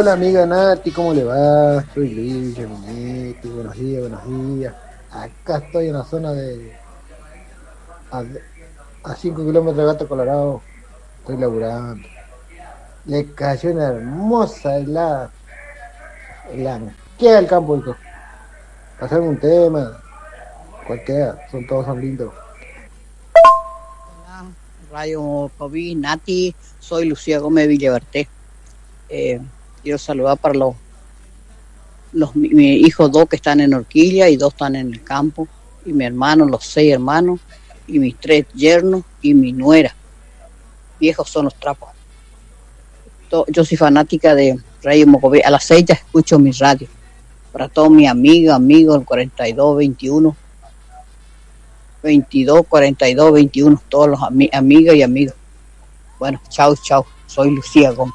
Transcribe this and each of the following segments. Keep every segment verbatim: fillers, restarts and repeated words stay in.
Hola amiga Nati, ¿cómo le va? Soy Luis Giaminetti, buenos días, buenos días. Acá estoy en la zona de a, a cinco kilómetros de Gato Colorado, estoy laburando. Le cayó una hermosa helada, helada. ¿Qué es el campo, hijo? Pasar un tema, cualquiera, son todos son lindos. Hola, Radio COVID, Nati, soy Lucía Gómez Villaverté. Eh, quiero saludar para los, los mis mi hijos dos que están en Horquilla y dos están en el campo, y mi hermano, los seis hermanos, y mis tres yernos y mi nuera. Viejos son los trapos. To, yo soy fanática de Radio Mocoví. A las seis ya escucho mi radio. Para todos mis amigas, amigos, el cuarenta y dos veintiuno, veintidós, cuarenta y dos, veintiuno, todos los ami- amigas y amigos. Bueno, chao, chao. Soy Lucía Gómez,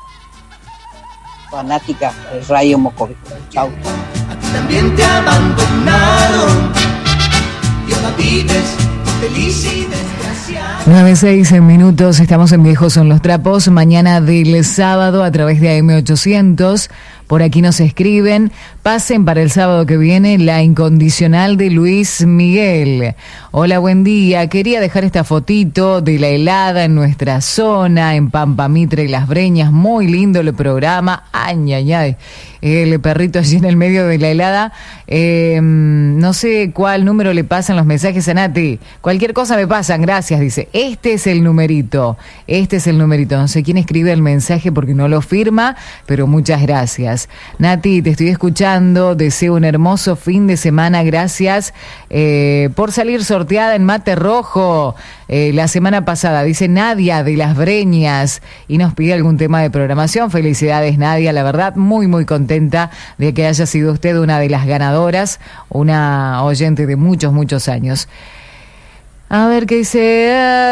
fanática de Radio Mocoví. Chao. A ti también te abandonaron y ahora vives feliz y desgraciado. nueve seis minutos, estamos en Viejos son los Trapos, mañana del sábado a través de A M ochocientos. Por aquí nos escriben, pasen para el sábado que viene La Incondicional de Luis Miguel. Hola, buen día. Quería dejar esta fotito de la helada en nuestra zona, en Pampa Mitre y Las Breñas. Muy lindo el programa. Ay, ay, ay. El perrito allí en el medio de la helada. Eh, no sé cuál número le pasan los mensajes a Nati. Cualquier cosa me pasan, gracias, dice. Este es el numerito. Este es el numerito. No sé quién escribe el mensaje porque no lo firma, pero muchas gracias. Nati, te estoy escuchando, deseo un hermoso fin de semana, gracias eh, por salir sorteada en Mate Rojo eh, la semana pasada, dice Nadia de Las Breñas y nos pide algún tema de programación. Felicidades, Nadia, la verdad muy muy contenta de que haya sido usted una de las ganadoras, una oyente de muchos muchos años. A ver qué dice.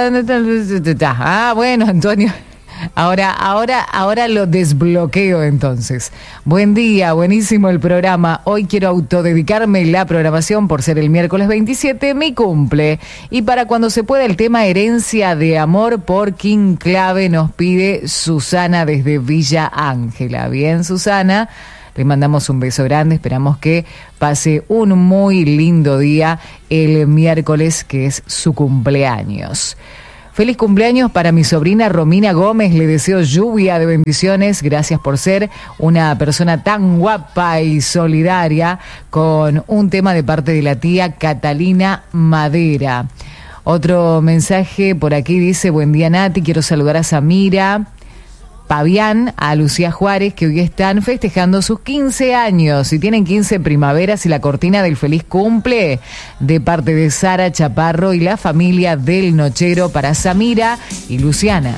Ah, bueno, Antonio. Ahora, ahora, ahora lo desbloqueo entonces. Buen día, buenísimo el programa. Hoy quiero autodedicarme la programación por ser el miércoles veintisiete, mi cumple. Y para cuando se pueda el tema Herencia de Amor por King Clave nos pide Susana desde Villa Ángela. Bien, Susana, le mandamos un beso grande. Esperamos que pase un muy lindo día el miércoles, que es su cumpleaños. Feliz cumpleaños para mi sobrina Romina Gómez, le deseo lluvia de bendiciones, gracias por ser una persona tan guapa y solidaria, con un tema de parte de la tía Catalina Madera. Otro mensaje por aquí dice, buen día Nati, quiero saludar a Samira Pavián, a Lucía Juárez, que hoy están festejando sus quince años y tienen quince primaveras y la cortina del feliz cumple de parte de Sara Chaparro y la familia del Nochero para Samira y Luciana.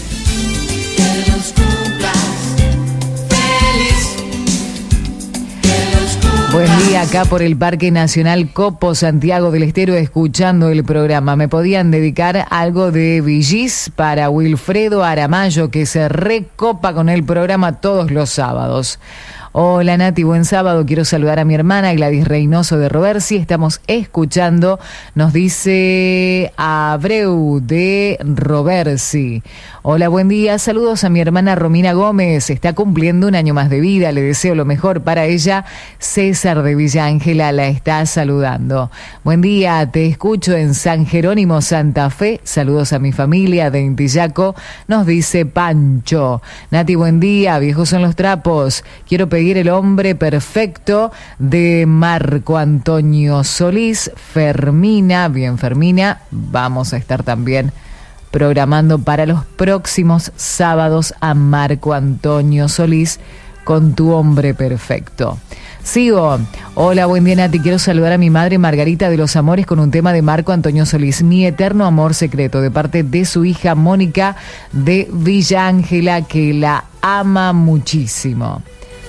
Buen día, acá por el Parque Nacional Copo, Santiago del Estero, escuchando el programa. ¿Me podían dedicar algo de Villis para Wilfredo Aramayo, que se recopa con el programa todos los sábados? Hola Nati, buen sábado, quiero saludar a mi hermana Gladys Reynoso de Roversi, estamos escuchando, nos dice Abreu de Roversi. Hola, buen día, saludos a mi hermana Romina Gómez, está cumpliendo un año más de vida, le deseo lo mejor para ella. César de Villa Ángela la está saludando. Buen día, te escucho en San Jerónimo, Santa Fe, saludos a mi familia de Intillaco, nos dice Pancho. Nati, buen día, viejos son los trapos, quiero pedir El Hombre Perfecto de Marco Antonio Solís. Fermina, bien Fermina, vamos a estar también programando para los próximos sábados a Marco Antonio Solís con Tu Hombre Perfecto. Sigo. Hola, buen día Nati, quiero saludar a mi madre Margarita de los Amores con un tema de Marco Antonio Solís, Mi Eterno Amor Secreto, de parte de su hija Mónica de Villa Ángela, que la ama muchísimo.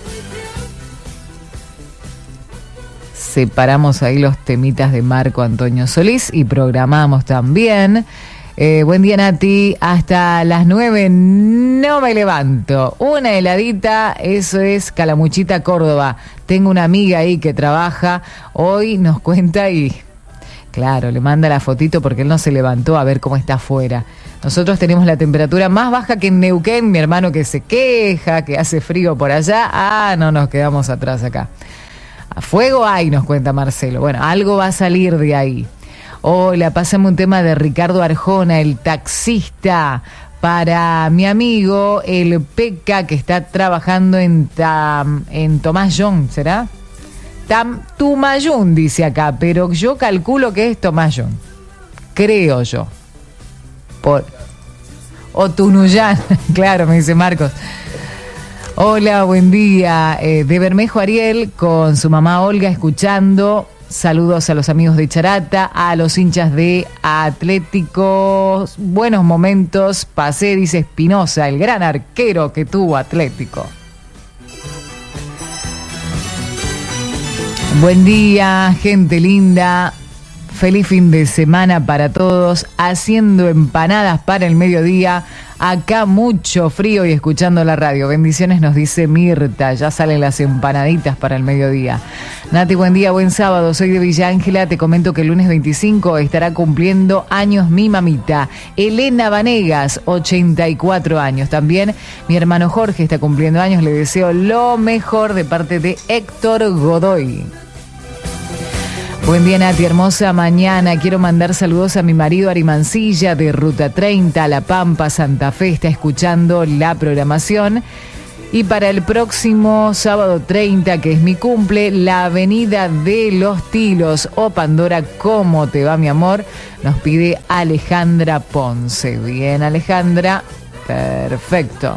Separamos ahí los temitas de Marco Antonio Solís y programamos también. Eh, buen día Nati, hasta las nueve no me levanto. Una heladita, eso es Calamuchita, Córdoba. Tengo una amiga ahí que trabaja, hoy nos cuenta y claro, le manda la fotito porque él no se levantó a ver cómo está afuera. Nosotros tenemos la temperatura más baja que en Neuquén, mi hermano que se queja, que hace frío por allá. Ah, no nos quedamos atrás acá. A fuego hay, nos cuenta Marcelo. Bueno, algo va a salir de ahí. Hola, pásame un tema de Ricardo Arjona, el taxista, para mi amigo, el Peca, que está trabajando en, Tam, en Tomás John, ¿será? Tam, Tumayún, dice acá, pero yo calculo que es Tomás John. Creo yo. Por, o Tunuyán, claro, me dice Marcos. Hola, buen día. Eh, de Bermejo Ariel, con su mamá Olga, escuchando. Saludos a los amigos de Charata, a los hinchas de Atlético. Buenos momentos. Pasé, dice Espinosa, el gran arquero que tuvo Atlético. Buen día, gente linda. Feliz fin de semana para todos, haciendo empanadas para el mediodía, acá mucho frío y escuchando la radio. Bendiciones, nos dice Mirta, ya salen las empanaditas para el mediodía. Nati, buen día, buen sábado, soy de Villa Ángela, te comento que el lunes veinticinco estará cumpliendo años mi mamita, Elena Vanegas, ochenta y cuatro años. También mi hermano Jorge está cumpliendo años, le deseo lo mejor de parte de Héctor Godoy. Buen día, Nati, hermosa mañana. Quiero mandar saludos a mi marido Ari Mancilla de Ruta treinta, La Pampa, Santa Fe. Está escuchando la programación. Y para el próximo sábado treinta, que es mi cumple, la Avenida de los Tilos o Pandora, ¿cómo te va, mi amor? Nos pide Alejandra Ponce. Bien, Alejandra. Perfecto.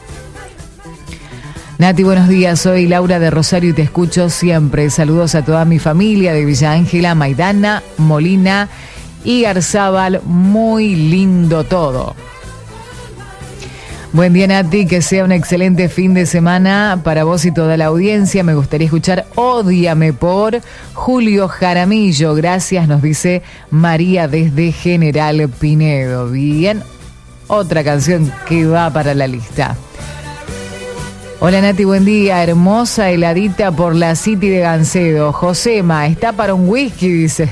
Nati, buenos días, soy Laura de Rosario y te escucho siempre. Saludos a toda mi familia de Villa Ángela, Maidana, Molina y Garzábal. Muy lindo todo. Buen día, Nati, que sea un excelente fin de semana para vos y toda la audiencia. Me gustaría escuchar Ódiame por Julio Jaramillo. Gracias, nos dice María desde General Pinedo. Bien, otra canción que va para la lista. Hola, Nati, buen día. Hermosa heladita por la City de Gancedo. Josema, está para un whisky, dice.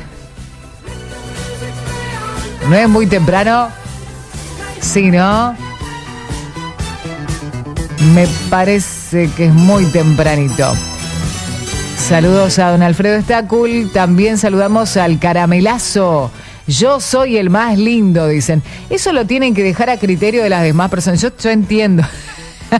¿No es muy temprano? Sí, ¿no? Me parece que es muy tempranito. Saludos a don Alfredo Estácul. También saludamos al Caramelazo. Yo soy el más lindo, dicen. Eso lo tienen que dejar a criterio de las demás personas. Yo, yo entiendo.